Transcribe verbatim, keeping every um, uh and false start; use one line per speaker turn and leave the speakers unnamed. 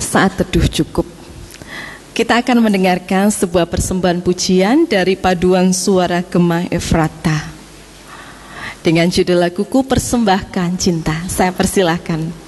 saat teduh cukup. Kita akan mendengarkan sebuah persembahan pujian dari paduan suara Gema Efrata dengan judul laguku Persembahkan Cinta. Saya persilahkan.